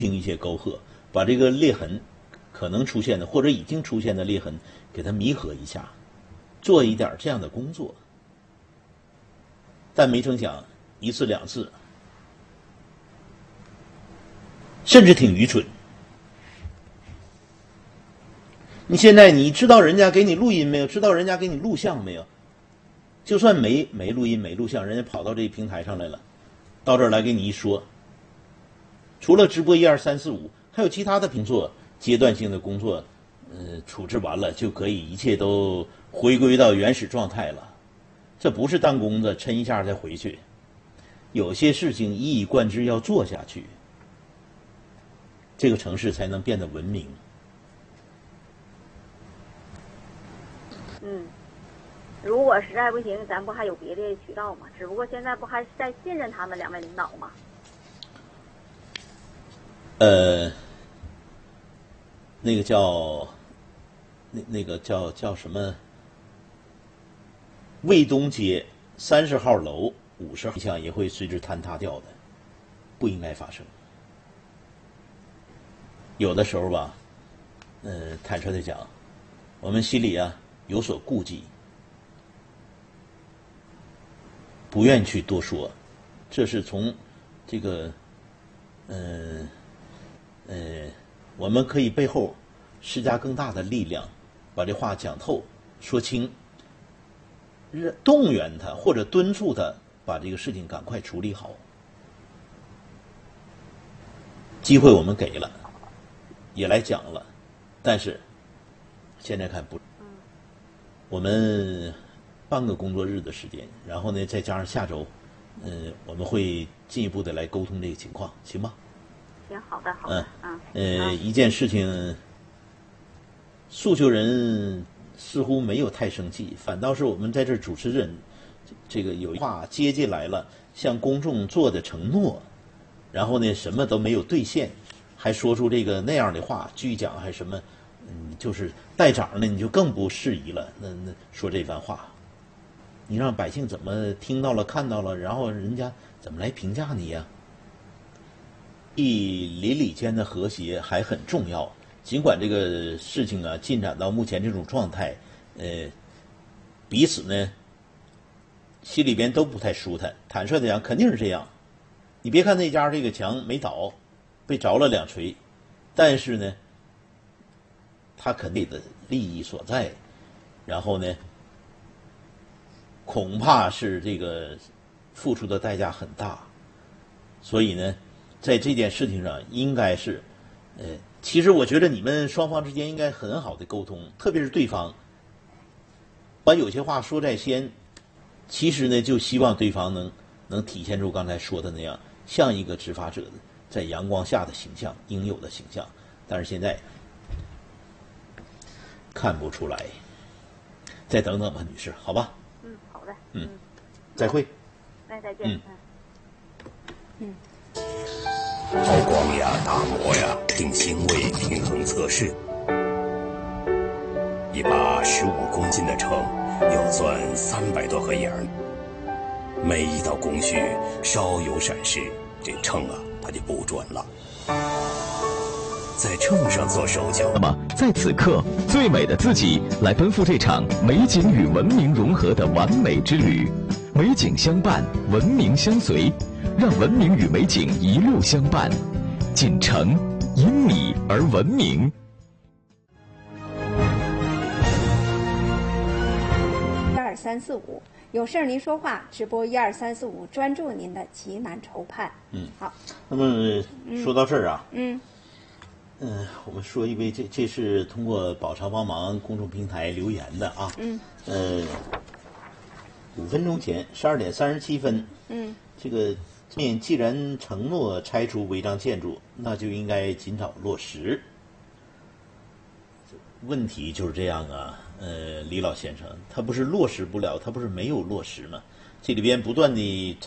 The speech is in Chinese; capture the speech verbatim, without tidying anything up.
进一些沟壑，把这个裂痕可能出现的或者已经出现的裂痕给它弥合一下，做一点这样的工作。但没成想一次两次，甚至挺愚蠢。你现在你知道人家给你录音没有？知道人家给你录像没有？就算没没录音没录像，人家跑到这平台上来了，到这儿来给你一说，除了直播一二三四五，还有其他的工作阶段性的工作，呃，处置完了就可以一切都回归到原始状态了。这不是当工子抻一下再回去，有些事情一以贯之要做下去，这个城市才能变得文明。 嗯，如果实在不行，咱不还有别的渠道吗？只不过现在不还是在信任他们两位领导吗？ 呃，那个叫，那那个叫叫什么？卫东街三十号楼五十号项也会随之坍塌掉的，不应该发生。有的时候吧，呃，坦率的讲，我们心里啊有所顾忌，不愿去多说，这是从这个，呃，呃，我们可以背后施加更大的力量，把这话讲透、说清。动员他或者敦促他把这个事情赶快处理好。机会我们给了，也来讲了，但是现在看不，我们半个工作日的时间，然后呢再加上下周，呃，我们会进一步的来沟通这个情况，行吗？ 行，好的，好的， 嗯，呃，一件事情，诉求人似乎没有太生气，反倒是我们在这主持人，这个有话接进来了，向公众做的承诺，然后呢什么都没有兑现，还说出这个那样的话，拒讲还什么，嗯，就是带长呢你就更不适宜了，那那说这番话，你让百姓怎么听到了看到了，然后人家怎么来评价你呀？一邻里间的和谐还很重要。尽管这个事情啊进展到目前这种状态，呃，彼此呢心里边都不太舒坦。坦率的讲，肯定是这样。你别看那家这个墙没倒，被着了两锤，但是呢，他肯定的利益所在，然后呢，恐怕是这个付出的代价很大。所以呢，在这件事情上，应该是，呃。其实我觉得你们双方之间应该很好的沟通，特别是对方把有些话说在先，其实呢就希望对方能能体现出刚才说的那样，像一个执法者在阳光下的形象，应有的形象。但是现在看不出来，再等等吧，女士，好吧？ 嗯，好的。 嗯，再会。 哎，再见。 嗯嗯。 抛光呀，打磨呀，定星位，平衡测试。一把十五公斤的秤要钻三百多个眼儿，每一道工序稍有闪失，这秤啊它就不准了。在秤上做手脚。 那么，在此刻，最美的自己来奔赴这场美景与文明融合的完美之旅。美景相伴，文明相随。让文明与美景一路相伴，锦城因你而文明。 一二三四五，有事儿您说话，直播一二三四五，专注您的急难愁盼。 嗯， 好。 那么说到这儿啊， 嗯， 嗯、呃，我们说一位，这这是通过宝常帮忙公众平台留言的啊。 嗯。 呃，五分钟前，十二点三十七分。 嗯。 这个。面既然承诺拆除违章建筑，那就应该尽早落实。问题就是这样啊，呃，李老先生，他不是落实不了，他不是没有落实吗？这里边不断的